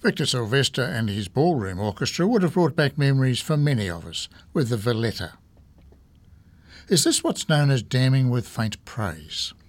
Victor Silvester and his ballroom orchestra would have brought back memories for many of us with the Valletta. Is this what's known as damning with faint praise?